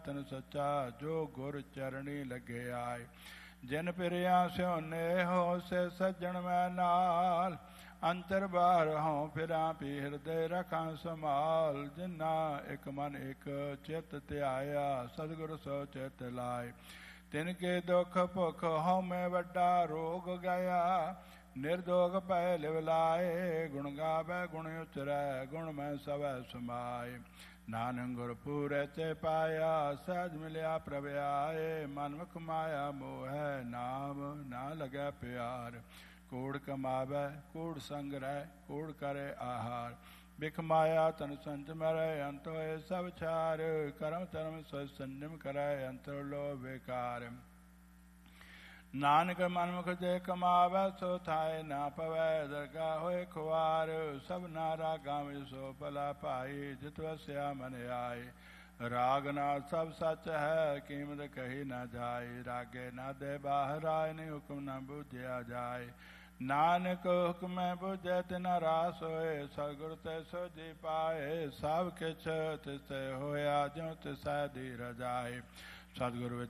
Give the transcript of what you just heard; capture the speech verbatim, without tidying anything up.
ਤਨ ਸੱਚਾ ਜੋ ਗੁਰ ਚਰਣੀ ਲੱਗੇ ਆਏ। ਜਿਨ ਪਿਰਿਆ ਸਿਉ ਨੇਹੋ ਸੇ ਸੱਜਣ ਮੈਂ ਨਾਲ, ਅੰਤਰ ਬਾਹਰ ਹੋਂ ਫਿਰਾਂ ਪੀ ਹਿਰਦੇ ਰਖਾਂ ਸੰਭਾਲ। ਜਿਨਾ ਇਕ ਮਨ ਇਕ ਚਿਤ ਧਿਆਇਆ, ਸਤਿਗੁਰ ਸੋ ਚਿਤ ਲਾਏ। ਤਿਨ ਕੇ ਦੁਖ ਭੁਖ ਹਉਮੈ ਵੱਡਾ ਰੋਗ ਗਿਆ, ਨਿਰਦੋਗ ਪੈ ਲਿਵ ਲਾਏ। ਗੁਣ ਗਾਵੈ ਗੁਣ ਉਚਰੈ, ਗੁਣ ਮੈਂ ਸਵੈ ਸਮਾਏ। ਨਾਨਕ ਗੁਰ ਪੂਰੈ ਤੇ ਪਾਇਆ, ਸਹਿਜ ਮਿਲਿਆ ਪ੍ਰਭ ਆਏ। ਮਨ ਮੁਖ ਮਾਇਆ ਮੋਹੈ, ਨਾਮ ਨਾ ਲਗੈ ਪਿਆਰ। ਕੂੜ ਕਮਾਵੈ ਕੂੜ ਸੰਗ ਰਹਿ, ਕੂੜ ਕਰੇ ਆਹਾਰ। ਬਿਖ ਮਾਇਆ ਤਨ ਸੰਚ ਮਰੈ, ਅੰਤ ਹੋਏ ਸਭ ਛਾਰ। ਕਰਮ ਧਰਮ ਸੋ ਸੰਜਮ ਕਰੈ, ਅੰਤਰ ਲੋ ਬੇਕਾਰ। ਨਾਨਕ ਮਨਮੁਖ ਜੇ ਕਮਾਵੈ, ਸੋ ਥਾਏ ਨਾ ਪਵੈ। ਦਰਗਾ ਹੋਏ ਖੁਆਰ, ਸਭ ਨਾਰਾ ਗਾਵ ਸੋ ਭਲਾ ਭਾਈ। ਜਿਤ ਵਸਿਆ ਮਨ ਆਏ, ਰਾਗ ਨਾਦ ਸਭ ਸੱਚ ਹੈ। ਕੀਮਤ ਕਹੀ ਨਾ ਜਾਏ, ਰਾਗੇ ਨਾ ਦੇ ਬਾਹਰ ਆਏ। ਨਹੀਂ ਹੁਕਮ ਨਾ ਬੂਝਿਆ ਜਾਏ, ਨਾਨਕ ਹੁਕਮੈ ਬੁਝੈ ਤਿਨਾ ਰਾਸ ਹੋਏ। ਸਤਿਗੁਰ ਤੇ ਸੋਝੀ ਪਾਏ, ਸਭ ਕਿਛ ਤਿਸ ਤੇ ਹੋਇਆ, ਜਿਉ ਤਿਸੈ ਦੀ ਰਜਾਏ। ਸਤਿਗੁਰ ਵਿੱਚ